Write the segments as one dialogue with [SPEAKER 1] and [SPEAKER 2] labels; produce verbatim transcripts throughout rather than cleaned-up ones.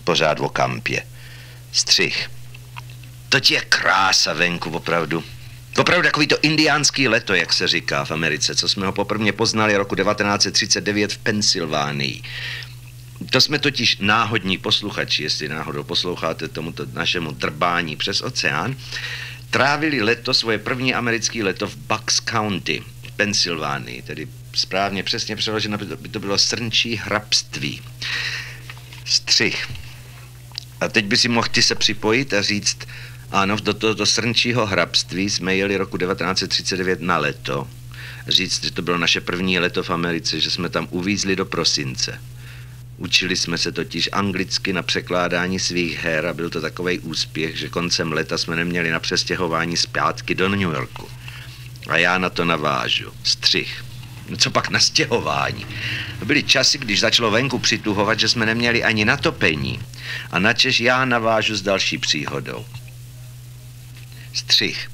[SPEAKER 1] Pořád o kampě. Střih. To je krása venku, opravdu. Opravdu takový to indiánský leto, jak se říká v Americe, co jsme ho poprvé poznali roku devatenáct set třicet devět v Pensylvánii. To jsme totiž náhodní posluchači, jestli náhodou posloucháte tomuto našemu drbání přes oceán, trávili leto, svoje první americké leto v Bucks County, v Pensylvánii, tedy správně přesně přeloženo by to bylo srnčí hrabství. Střih. A teď by si mohl ty se připojit a říct, ano, do tohoto srnčího hrabství jsme jeli roku devatenáct set třicet devět na leto. Říct, že to bylo naše první leto v Americe, že jsme tam uvízli do prosince. Učili jsme se totiž anglicky na překládání svých her a byl to takovej úspěch, že koncem leta jsme neměli na přestěhování zpátky do New Yorku. A já na to navážu. Střih. No co pak na stěhování? Byly časy, když začalo venku přituhovat, že jsme neměli ani na topení. A načež já navážu s další příhodou. Střih.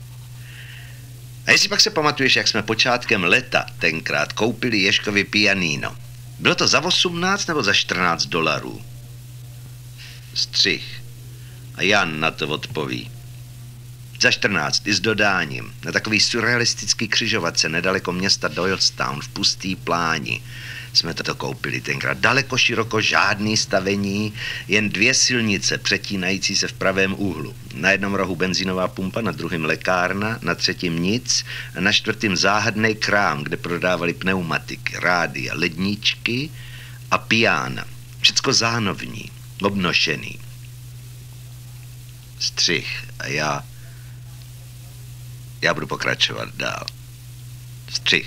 [SPEAKER 1] A jestli pak se pamatuješ, jak jsme počátkem leta tenkrát koupili Ježkovi pianino. Bylo to za osmnáct nebo za čtrnáct dolarů? Střih. A Jan na to odpoví. Za čtrnáct i s dodáním. Na takový surrealistický křižovatce nedaleko města Doylestown v pustý pláni jsme to koupili tenkrát. Daleko široko žádný stavení, jen dvě silnice přetínající se v pravém úhlu. Na jednom rohu benzínová pumpa, na druhém lékárna, na třetím nic a na čtvrtém záhadný krám, kde prodávali pneumatiky, rádia, ledničky a piána. Všecko zánovní, obnošený. Střih. A já... Já budu pokračovat dál. Střih.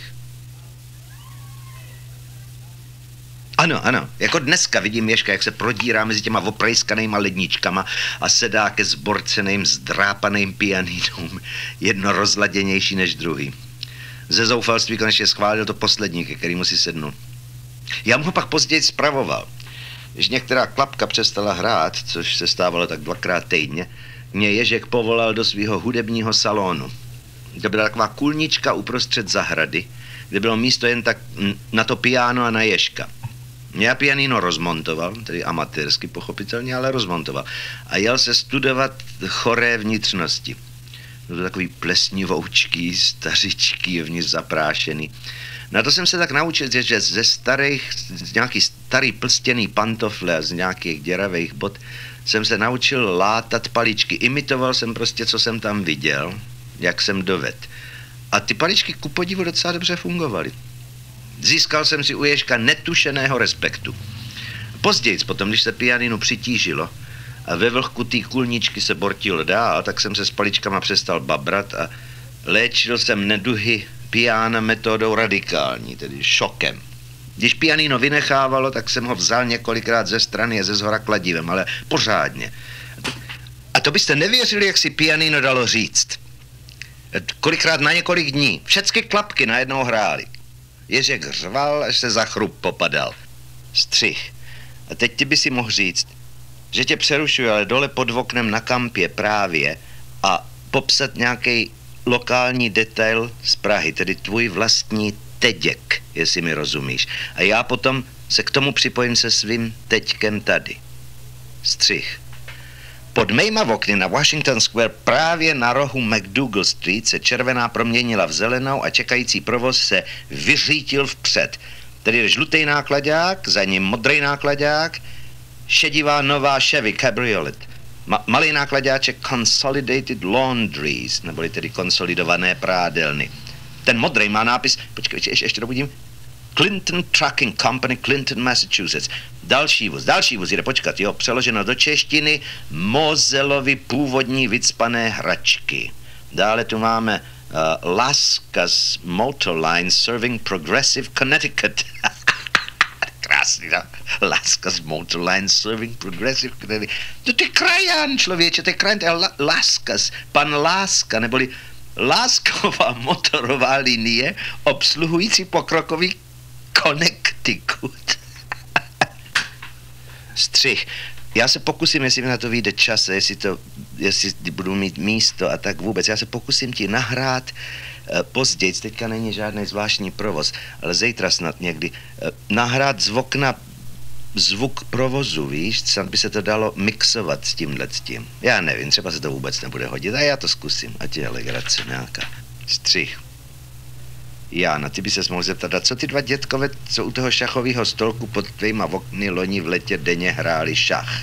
[SPEAKER 1] Ano, ano, jako dneska vidím Ježka, jak se prodírá mezi těma oprejskanýma ledničkama a sedá ke zborceným, zdrápaným pianinům, jedno rozladěnější než druhý. Ze zoufalství konečně schválil to poslední, ke kterému si sednu. Já mu ho pak později spravoval. Když některá klapka přestala hrát, což se stávalo tak dvakrát týdně, mě Ježek povolal do svého hudebního salonu. To byla taková kulnička uprostřed zahrady, kde bylo místo jen tak na to piano a na Ježka. Já pianino rozmontoval, tedy amatérsky pochopitelně, ale rozmontoval. A jel se studovat choré vnitřnosti. Bylo to takový plesnivoučký, stařičký, vnitř zaprášený. Na to jsem se tak naučil, že ze starých, z nějaký starý plstěný pantofle a z nějakých děravých bot jsem se naučil látat paličky. Imitoval jsem prostě, co jsem tam viděl, jak jsem doved. A ty paličky ku podivu docela dobře fungovaly. Získal jsem si u Ježka netušeného respektu. Později, potom, když se pianinu přitížilo a ve vlhku té kulničky se bortilo dál, tak jsem se s paličkama přestal babrat a léčil jsem neduhy piana metodou radikální, tedy šokem. Když pianino vynechávalo, tak jsem ho vzal několikrát ze strany a ze zhora kladivem, ale pořádně. A to byste nevěřili, jak si pianino dalo říct. Kolikrát na několik dní. Všechny klapky najednou hrály. Ježek řval, až se za chrup popadal. Střih. A teď ty by si mohl říct, že tě přerušuju, ale dole pod oknem na kampě právě a popsat nějaký lokální detail z Prahy, tedy tvůj vlastní teděk, jestli mi rozumíš. A já potom se k tomu připojím se svým teďkem tady. Střih. Pod mýma okny na Washington Square právě na rohu McDougal Street se červená proměnila v zelenou a čekající provoz se vyřítil vpřed. Tedy žlutý nákladák, za ním modrý nákladák, šedivá nová Chevy Cabriolet. Ma- malý nákladáček Consolidated Laundries, neboli tedy konsolidované prádelny. Ten modrý má nápis, počkej, ještě, ještě dobudím, Clinton Trucking Company, Clinton, Massachusetts. Další vůz, další vůz, jde počkat, jo, přeloženo do češtiny, Mozelovi původní vycpané hračky. Dále tu máme uh, Laskas Motorline Serving Progressive Connecticut. Krásný, no? Laskas Motorline Serving Progressive Connecticut. To je krajan, člověče, to je krajan, to je La- Laskas, pan Láska, neboli Lásková motorová linie obsluhující pokrokový Connecticut. Střih. Já se pokusím, jestli mi na to vyjde čas, jestli, to, jestli budu mít místo a tak vůbec. Já se pokusím ti nahrát eh, později, teďka není žádný zvláštní provoz, ale zítra snad někdy, eh, nahrát z okna zvuk provozu, víš, snad by se to dalo mixovat s tímhle s tím. Já nevím, třeba se to vůbec nebude hodit, a já to zkusím, ať je legrace nějaká. Střih. Jána, ty by ses mohl zeptat, a co ty dva dětkové, co u toho šachového stolku pod tvýma okny loni v letě denně hráli šach?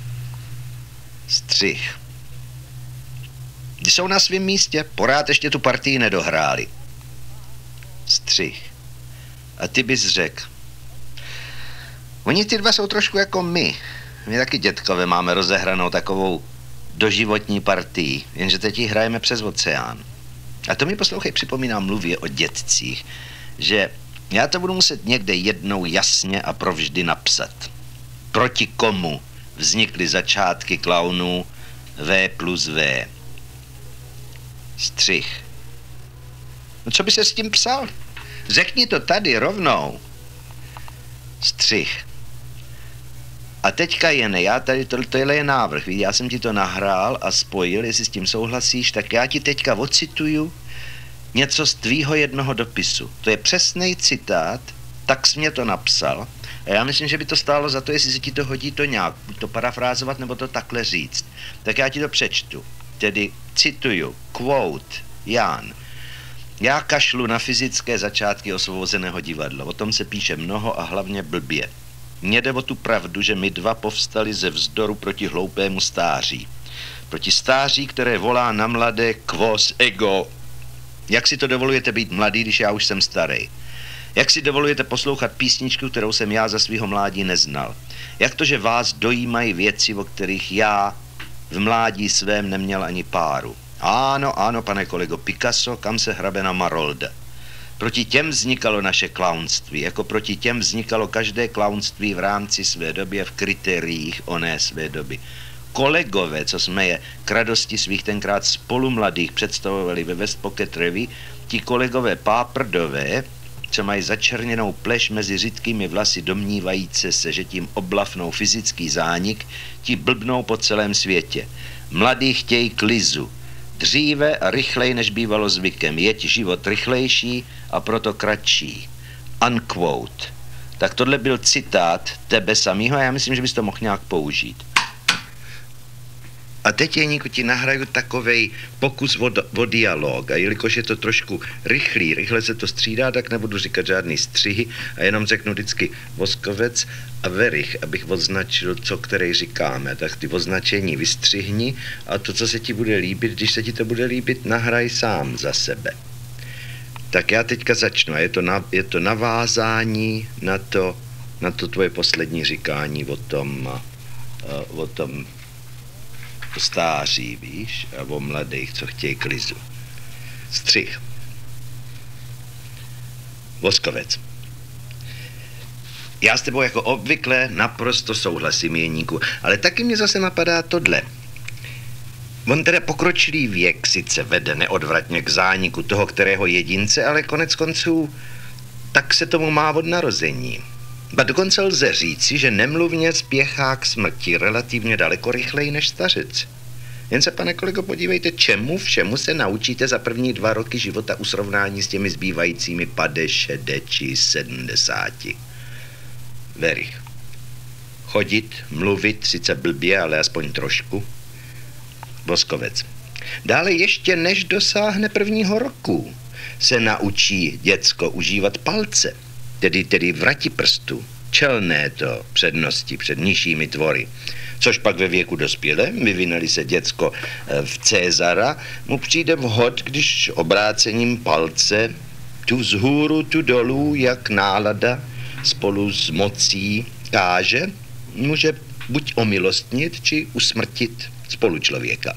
[SPEAKER 1] Střih. Když jsou na svém místě, porád ještě tu partii nedohráli. Střih. A ty bys řekl, oni ty dva jsou trošku jako my. My taky dětkové máme rozehranou takovou doživotní partii, jenže teď ji hrajeme přes oceán. A to mi, poslouchej, připomíná mluvě o dětcích, že já to budu muset někde jednou jasně a provždy napsat. Proti komu vznikly začátky klaunů V plus V. Střih. No co by se s tím psal? Řekni to tady rovnou. Střih. A teďka jen, já tady, to, tohle je návrh, víš, já jsem ti to nahrál a spojil, jestli s tím souhlasíš, tak já ti teďka ocituju něco z tvýho jednoho dopisu. To je přesný citát, tak jsi mě to napsal a já myslím, že by to stálo za to, jestli se ti to hodí to nějak, buď to parafrázovat, nebo to takhle říct. Tak já ti to přečtu. Tedy cituju, quote, Jan. Já kašlu na fyzické začátky osvobozeného divadla. O tom se píše mnoho a hlavně blbě. Mně jde o tu pravdu, že my dva povstali ze vzdoru proti hloupému stáří. Proti stáří, které volá na mladé quos ego. Jak si to dovolujete být mladý, když já už jsem starý? Jak si dovolujete poslouchat písničku, kterou jsem já za svého mládí neznal? Jak to, že vás dojímají věci, o kterých já v mládí svém neměl ani páru? Ano, ano, pane kolego, Picasso, kam se hrabe na Marolda. Proti těm vznikalo naše klaunství, jako proti těm vznikalo každé klaunství v rámci své doby a v kritériích oné své doby. Kolegové, co jsme je k radosti svých tenkrát spolumladých představovali ve West Pocket Revue, ti kolegové páprdové, co mají začerněnou pleš mezi řidkými vlasy domnívajíce se, že tím oblafnou fyzický zánik, ti blbnou po celém světě. Mladí chtějí klizu. Dříve a rychleji, než bývalo zvykem, jeď život rychlejší a proto kratší. Unquote. Tak tohle byl citát tebe samýho a já myslím, že bys to mohl nějak použít. A teď, Jeníku, ti nahraju takovej pokus o, o dialog. A jelikož je to trošku rychlý, rychle se to střídá, tak nebudu říkat žádný střihy a jenom řeknu vždycky Voskovec a Verich, abych označil, co který říkáme. Tak ty označení vystřihni a to, co se ti bude líbit, když se ti to bude líbit, nahraj sám za sebe. Tak já teďka začnu a je to, na, je to navázání na to, na to tvoje poslední říkání o tom, uh, o tom o stáří, víš, a o mladých, co chtějí klizu. Střih. Voskovec. Já s tebou jako obvykle naprosto souhlasím, Jeníku, ale taky mě zase napadá tohle. On teda pokročilý věk sice vede neodvratně k zániku toho, kterého jedince, ale konec konců tak se tomu má od narození. Ba dokonce lze říci, že nemluvně spěchá k smrti relativně daleko rychleji než stařec. Jen se, pane kolego, podívejte, čemu všemu se naučíte za první dva roky života u srovnání s těmi zbývajícími pade, šede či sedmdesáti. Verich. Chodit, mluvit, sice blbě, ale aspoň trošku. Voskovec. Dále ještě než dosáhne prvního roku, se naučí děcko užívat palce, tedy, tedy vrati prstu, čelné to přednosti před nižšími tvory. Což pak ve věku dospělém, vyvinuli se děcko v Cezara, mu přijde vhod, když obrácením palce tu vzhůru, tu dolů, jak nálada spolu s mocí káže, může buď omilostnit, či usmrtit spolučlověka.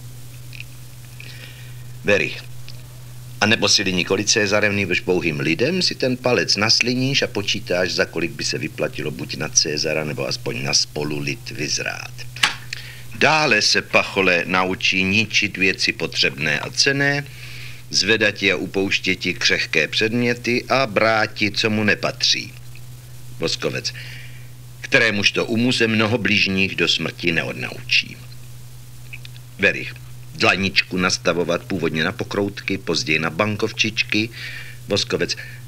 [SPEAKER 1] Verich. A nebo si nikoli Cezarem, nebož pouhým lidem si ten palec nasliníš a počítáš, za kolik by se vyplatilo buď na Cezara, nebo aspoň na spolulid vyzrát. Dále se pachole naučí ničit věci potřebné a cenné, zvedati a upouštěti křehké předměty a bráti, co mu nepatří. Voskovec. Kterémuž to umu se mnoho bližních do smrti neodnaučí. Verich. Dlaničku nastavovat původně na pokroutky, později na bankovčičky. Voskovec.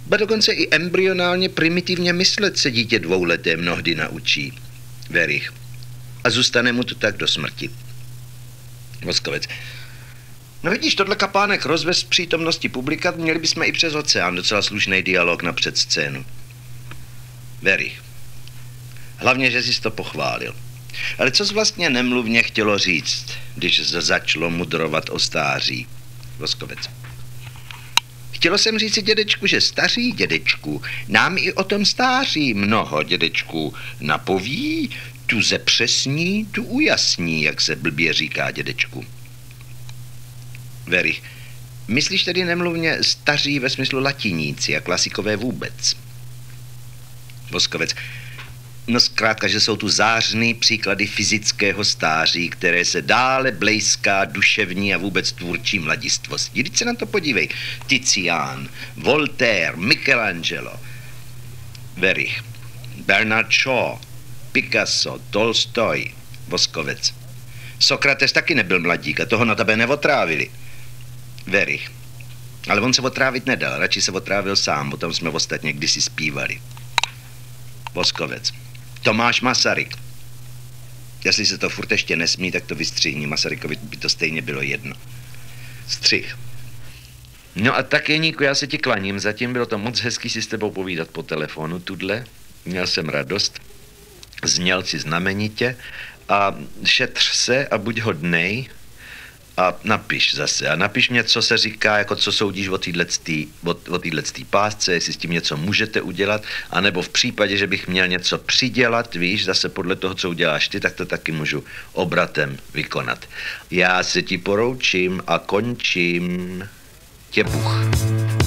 [SPEAKER 1] Ba dokonce i embryonálně primitivně myslet se dítě dvouleté mnohdy naučí. Verich. A zůstane mu to tak do smrti. Voskovec. No vidíš, tohle kapánek rozvez v přítomnosti publika, měli bychom i přes oceán docela slušný dialog na předscénu. Verich. Hlavně, že jsi to pochválil. Ale co jsi vlastně nemluvně chtělo říct, když začalo mudrovat o stáří? Voskovec. Chtělo jsem říct si dědečku, že staří dědečku nám i o tom stáří mnoho dědečku napoví, tu zepřesní, tu ujasní, jak se blbě říká dědečku. Verich. Myslíš tedy nemluvně staří ve smyslu latiníci a klasikové vůbec? Voskovec. No zkrátka, že jsou tu zářný příklady fyzického stáří, které se dále blejská duševní a vůbec tvůrčí mladistvosti. Vždyť se na to podívej. Tizian, Voltaire, Michelangelo, Verich, Bernard Shaw, Picasso, Tolstoj, Voskovec. Sokrates taky nebyl mladík a toho na tebe neotrávili. Verich. Ale on se otrávit nedal, radši se otrávil sám, o tom jsme ostatně kdysi zpívali. Voskovec. Tomáš Masaryk. Jestli se to furt ještě nesmí, tak to vystřihni. Masarykovi by to stejně bylo jedno. Střih. No a tak, Jeníku, já se ti klaním. Zatím bylo to moc hezký si s tebou povídat po telefonu, tudle. Měl jsem radost. Zněl si znamenitě. A šetř se a buď hodnej. A napiš zase. A napiš mě, co se říká, jako co soudíš o téhletý, o, o téhletý pásce, jestli s tím něco můžete udělat, anebo v případě, že bych měl něco přidělat, víš, zase podle toho, co uděláš ty, tak to taky můžu obratem vykonat. Já se ti poroučím a končím. Tě Bůh.